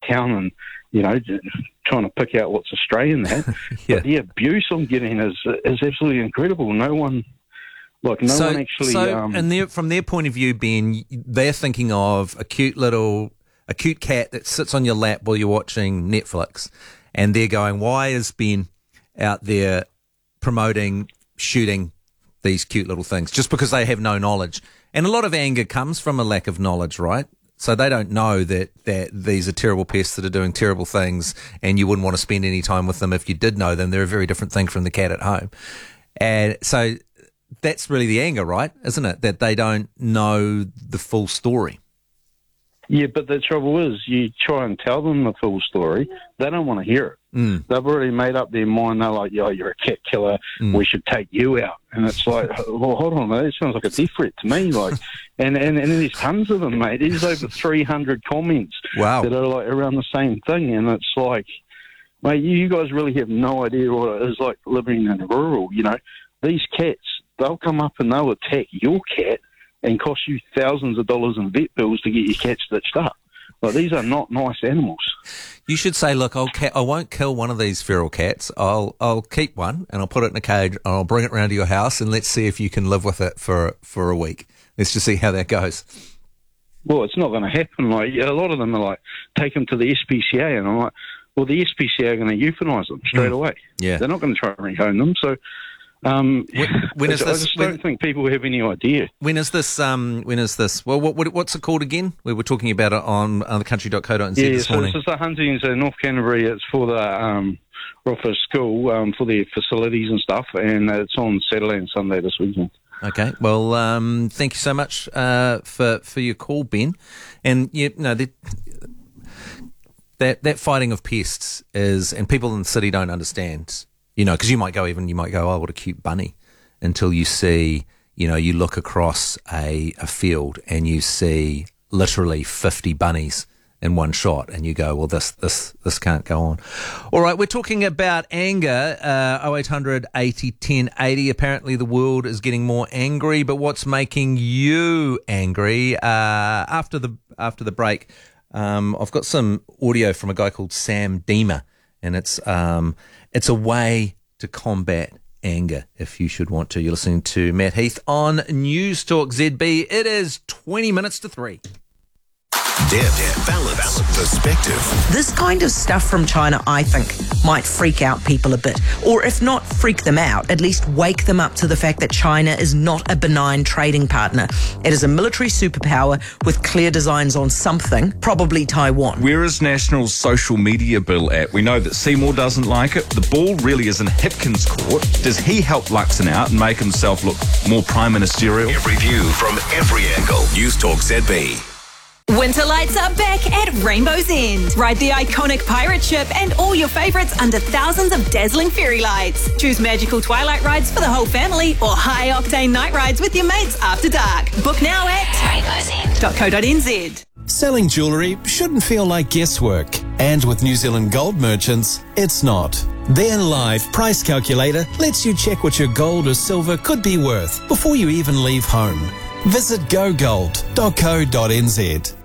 town and, trying to pick out what's Australian there. Yeah. But the abuse I'm getting is absolutely incredible. No one actually... and from their point of view, Ben, they're thinking of a cute cat that sits on your lap while you're watching Netflix, and they're going, why is Ben out there promoting shooting these cute little things? Just because they have no knowledge. And a lot of anger comes from a lack of knowledge, right? So they don't know that these are terrible pests that are doing terrible things, and you wouldn't want to spend any time with them if you did know them. They're a very different thing from the cat at home. And so that's really the anger, right? Isn't it? That they don't know the full story. Yeah, but the trouble is, you try and tell them the full story, they don't want to hear it. They've already made up their mind. They're like, you're a cat killer, we should take you out. And it's like, well, hold on, mate, it sounds like a death threat to me. Like, and there's tons of them, mate. There's over 300 comments that are like around the same thing. And it's like, mate, you guys really have no idea what it is like living in rural. These cats, they'll come up and they'll attack your cat and cost you thousands of dollars in vet bills to get your cat stitched up. Like, these are not nice animals. You should say, look, I won't kill one of these feral cats. I'll keep one and I'll put it in a cage and I'll bring it round to your house and let's see if you can live with it for a week. Let's just see how that goes. Well, it's not going to happen. Like, a lot of them are like, take them to the SPCA, and I'm like, well, the SPCA are going to euthanize them straight away. Yeah, they're not going to try and rehome them. So. When is this? I just don't think people have any idea. When is this? Well, what's it called again? We were talking about it on thecountry.co.nz this morning. This is the Huntings in North Canterbury. It's for the Rothers School, for their facilities and stuff, and it's on Saturday and Sunday this weekend. Okay, well, thank you so much for your call, Ben. And that fighting of pests is, and people in the city don't understand. Because you might go, oh, what a cute bunny, until you see, you look across a field and you see literally 50 bunnies in one shot, and you go, well, this can't go on. All right, we're talking about anger, 0800 80 10 80. Apparently the world is getting more angry, but what's making you angry? After the break, I've got some audio from a guy called Sam Deemer, and it's a way to combat anger if you should want to. You're listening to Matt Heath on News Talk ZB. It is 20 minutes to 3. Depth, balance, perspective. This kind of stuff from China, I think, might freak out people a bit. Or if not freak them out, at least wake them up to the fact that China is not a benign trading partner. It is a military superpower with clear designs on something, probably Taiwan. Where is National's social media bill at? We know that Seymour doesn't like it. The ball really is in Hipkins' court. Does he help Luxon out and make himself look more prime ministerial? Every view from every angle. News Talk ZB. Winter lights are back at Rainbow's End. Ride the iconic pirate ship and all your favourites under thousands of dazzling fairy lights. Choose magical twilight rides for the whole family or high-octane night rides with your mates after dark. Book now at rainbowsend.co.nz. Selling jewellery shouldn't feel like guesswork. And with New Zealand Gold Merchants, it's not. Their live price calculator lets you check what your gold or silver could be worth before you even leave home. Visit gogold.co.nz.